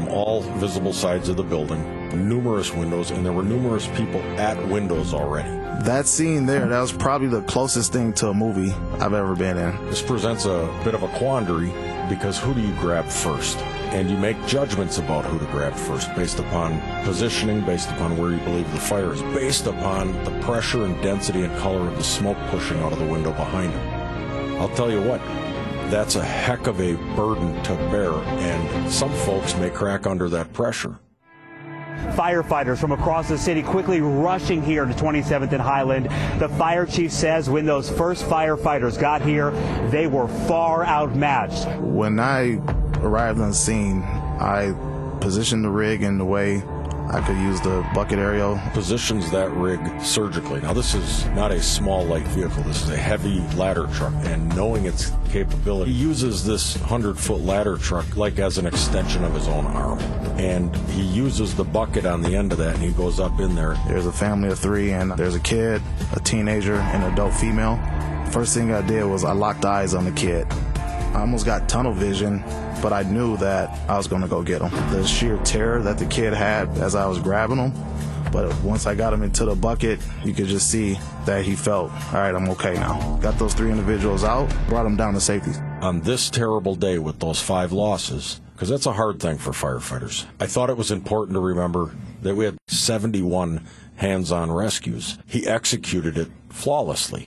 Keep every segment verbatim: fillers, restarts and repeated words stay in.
all visible sides of the building, numerous windows, and there were numerous people at windows already. That scene there, that was probably the closest thing to a movie I've ever been in. This presents a bit of a quandary because who do you grab first? And you make judgments about who to grab first based upon positioning, based upon where you believe the fire is, based upon the pressure and density and color of the smoke pushing out of the window behind him. I'll tell you what, that's a heck of a burden to bear, and some folks may crack under that pressure. Firefighters from across the city quickly rushing here to twenty-seventh and Highland. The fire chief says when those first firefighters got here, they were far outmatched. When I arrived on the scene, I positioned the rig in the way I could use the bucket aerial. Positions that rig surgically. Now, this is not a small, light vehicle. This is a heavy ladder truck, and knowing its capability, he uses this hundred-foot ladder truck like as an extension of his own arm. And he uses the bucket on the end of that, and he goes up in there. There's a family of three, and there's a kid, a teenager, and an adult female. First thing I did was I locked eyes on the kid. I almost got tunnel vision, but I knew that I was going to go get him. The sheer terror that the kid had as I was grabbing him, but once I got him into the bucket, you could just see that he felt, all right, I'm okay now. Got those three individuals out, brought them down to safety. On this terrible day with those five losses, because that's a hard thing for firefighters, I thought it was important to remember that we had seventy-one hands-on rescues. He executed it flawlessly.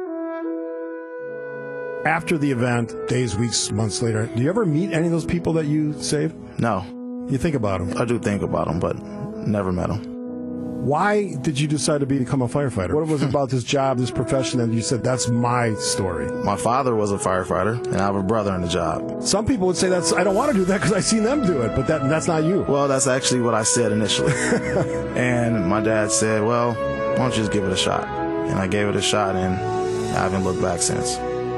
After the event, days, weeks, months later, do you ever meet any of those people that you saved? No. You think about them? I do think about them, but never met them. Why did you decide to become a firefighter? What was it about this job, this profession, that you said, that's my story? My father was a firefighter, and I have a brother in the job. Some people would say, that's I don't want to do that because I've seen them do it, but that that's not you. Well, that's actually what I said initially. And my dad said, well, why don't you just give it a shot? And I gave it a shot, and I haven't looked back since.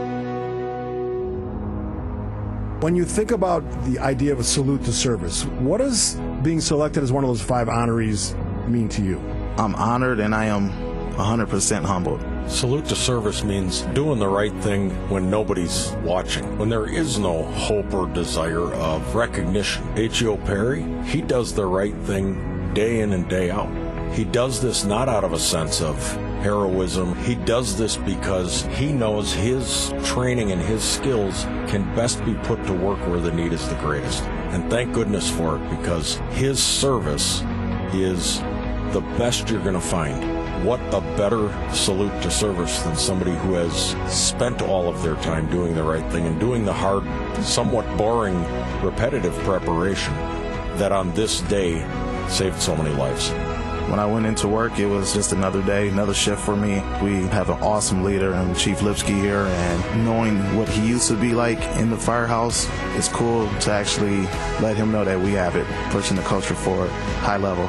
When you think about the idea of a salute to service, what does being selected as one of those five honorees mean to you? I'm honored, and I am one hundred percent humbled. Salute to service means doing the right thing when nobody's watching, when there is no hope or desire of recognition. H E O Perry, he does the right thing day in and day out. He does this not out of a sense of heroism. He does this because he knows his training and his skills can best be put to work where the need is the greatest. And thank goodness for it, because his service is the best you're going to find. What a better salute to service than somebody who has spent all of their time doing the right thing and doing the hard, somewhat boring, repetitive preparation that on this day saved so many lives. When I went into work, it was just another day, another shift for me. We have an awesome leader in Chief Lipsky here, and knowing what he used to be like in the firehouse, it's cool to actually let him know that we have it, pushing the culture forward, high level.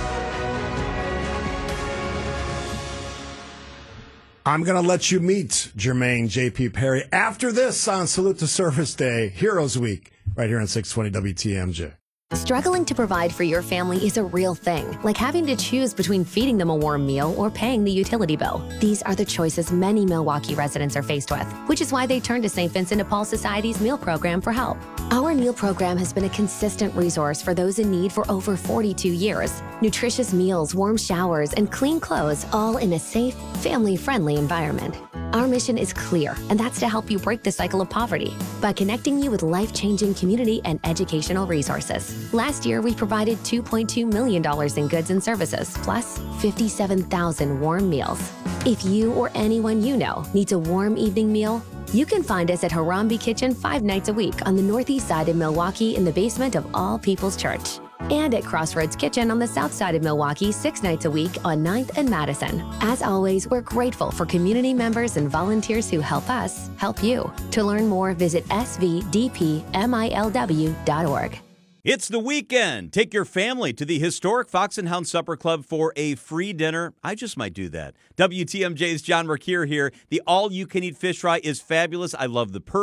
I'm going to let you meet Jermaine J P. Perry after this on Salute to Service Day, Heroes Week, right here on six twenty W T M J. Struggling to provide for your family is a real thing, like having to choose between feeding them a warm meal or paying the utility bill. These are the choices many Milwaukee residents are faced with, which is why they turn to Saint Vincent de Paul Society's meal program for help. Our meal program has been a consistent resource for those in need for over forty-two years. Nutritious meals, warm showers, and clean clothes, all in a safe, family-friendly environment. Our mission is clear, and that's to help you break the cycle of poverty by connecting you with life-changing community and educational resources. Last year, we provided two point two million dollars in goods and services, plus fifty-seven thousand warm meals. If you or anyone you know needs a warm evening meal, you can find us at Harambe Kitchen five nights a week on the northeast side of Milwaukee in the basement of All People's Church. And at Crossroads Kitchen on the south side of Milwaukee six nights a week on ninth and Madison. As always, we're grateful for community members and volunteers who help us help you. To learn more, visit s v d p milw dot org. It's the weekend. Take your family to the historic Fox and Hound Supper Club for a free dinner. I just might do that. W T M J's John Mercure here. The all-you-can-eat fish fry is fabulous. I love the perch,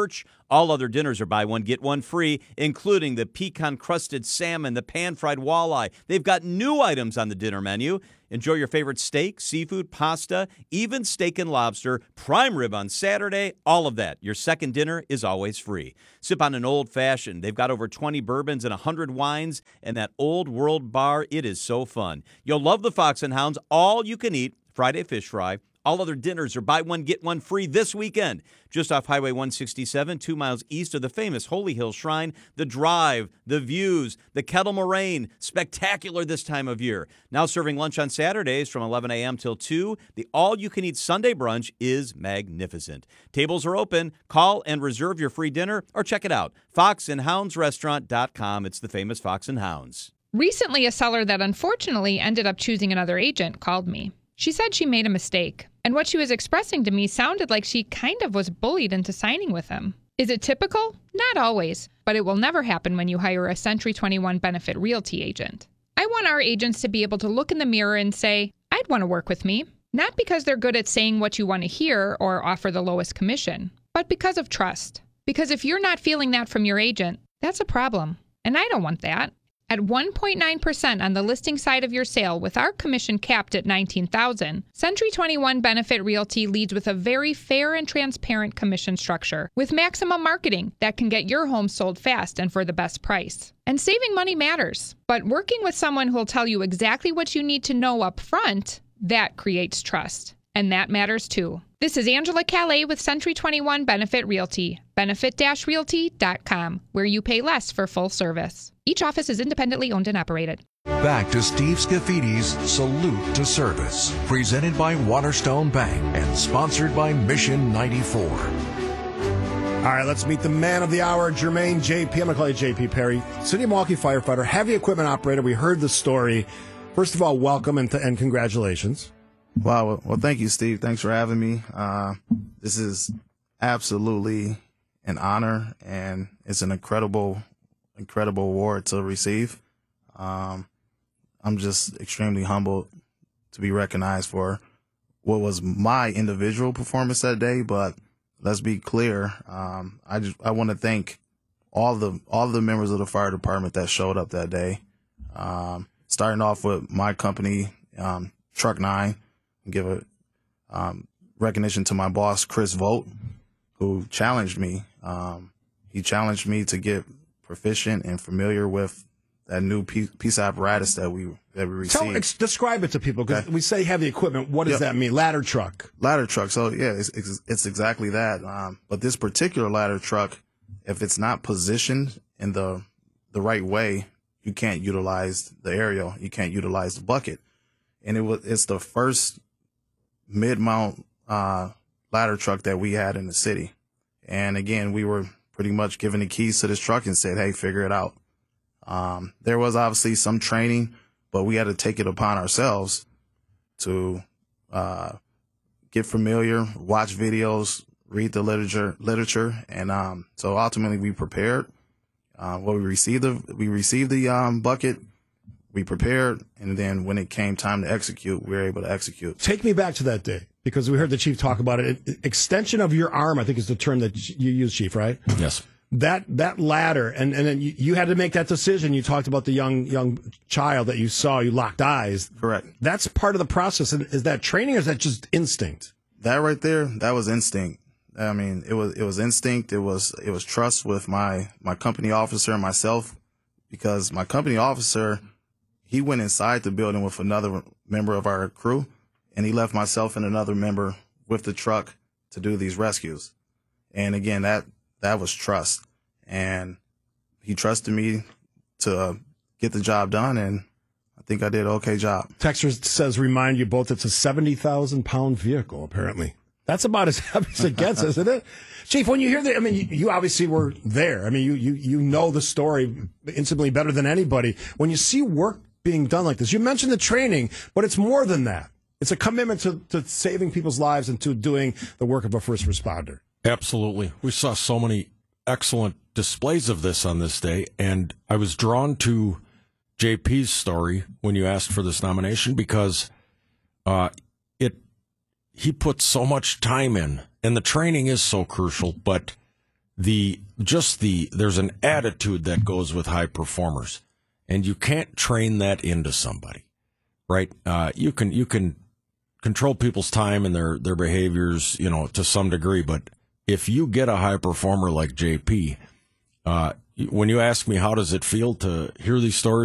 All other dinners are buy one, get one free, including the pecan-crusted salmon, the pan-fried walleye. They've got new items on the dinner menu. Enjoy your favorite steak, seafood, pasta, even steak and lobster, prime rib on Saturday, all of that. Your second dinner is always free. Sip on an old-fashioned. They've got over twenty bourbons and one hundred wines, and that old world bar, it is so fun. You'll love the Fox and Hounds, all you can eat, Friday fish fry. All other dinners are buy one, get one free this weekend. Just off Highway one sixty-seven, two miles east of the famous Holy Hill Shrine. The drive, the views, the Kettle Moraine, spectacular this time of year. Now serving lunch on Saturdays from eleven a.m. till two. The all-you-can-eat Sunday brunch is magnificent. Tables are open. Call and reserve your free dinner or check it out. fox and hounds restaurant dot com. It's the famous Fox and Hounds. Recently, a seller that unfortunately ended up choosing another agent called me. She said she made a mistake, and what she was expressing to me sounded like she kind of was bullied into signing with him. Is it typical? Not always, but it will never happen when you hire a Century twenty-one Benefit Realty agent. I want our agents to be able to look in the mirror and say, I'd want to work with me, not because they're good at saying what you want to hear or offer the lowest commission, but because of trust. Because if you're not feeling that from your agent, that's a problem, and I don't want that. At one point nine percent on the listing side of your sale with our commission capped at nineteen thousand dollars, Century twenty-one Benefit Realty leads with a very fair and transparent commission structure with maximum marketing that can get your home sold fast and for the best price. And saving money matters, but working with someone who will tell you exactly what you need to know up front, that creates trust. And that matters too. This is Angela Calais with Century twenty-one Benefit Realty, benefit dash realty dot com, where you pay less for full service. Each office is independently owned and operated. Back to Steve Scaffidi's Salute to Service, presented by Waterstone Bank and sponsored by Mission ninety-four. All right, let's meet the man of the hour, Jermaine J P. I'm going to call you J P Perry. City of Milwaukee firefighter, heavy equipment operator. We heard the story. First of all, welcome and, th- and congratulations. Wow. Well, thank you, Steve. Thanks for having me. Uh, this is absolutely an honor, and it's an incredible, incredible award to receive. Um, I'm just extremely humbled to be recognized for what was my individual performance that day. But let's be clear. Um, I just, I want to thank all the, all the members of the fire department that showed up that day. Um, starting off with my company, um, Truck Nine. Give a um, recognition to my boss, Chris Vogt, who challenged me. Um, he challenged me to get proficient and familiar with that new piece, piece of apparatus that we that we received. Tell, ex- describe it to people, because okay. we say heavy equipment. What does yep. that mean? Ladder truck. Ladder truck. So yeah, it's it's, it's exactly that. Um, but this particular ladder truck, if it's not positioned in the the right way, you can't utilize the aerial. You can't utilize the bucket. And it was it's the first mid-mount uh, ladder truck that we had in the city. And again, we were pretty much given the keys to this truck and said, hey, figure it out. Um, there was obviously some training, but we had to take it upon ourselves to uh, get familiar, watch videos, read the literature, literature. And um, so ultimately we prepared. Uh, well, we received the, we received the um, bucket. We prepared, and then when it came time to execute, we were able to execute. Take me back to that day, because we heard the chief talk about it. Extension of your arm, I think, is the term that you use, Chief, right? Yes. That that ladder, and, and then you, you had to make that decision. You talked about the young young child that you saw, you locked eyes. Correct. That's part of the process. And is that training, or is that just instinct? That right there, that was instinct. I mean, it was it was instinct. It was it was trust with my, my company officer and myself, because my company officer, he went inside the building with another member of our crew, and he left myself and another member with the truck to do these rescues. And again, that that was trust. And he trusted me to uh, get the job done, and I think I did an okay job. Texter says, remind you both, it's a seventy thousand pound vehicle, apparently. That's about as heavy as it gets, isn't it? Chief, when you hear that, I mean, you, you obviously were there. I mean, you, you, you know the story intimately better than anybody. When you see work being done like this, you mentioned the training, but it's more than that. It's a commitment to, to saving people's lives and to doing the work of a first responder. Absolutely. We saw so many excellent displays of this on this day, and I was drawn to J P's story when you asked for this nomination, because uh, it he put so much time in, and the training is so crucial, but the just the there's an attitude that goes with high performers, and you can't train that into somebody, right? Uh, you can you can control people's time and their their behaviors, you know, to some degree, but if you get a high performer like J P, uh, when you ask me how does it feel to hear these stories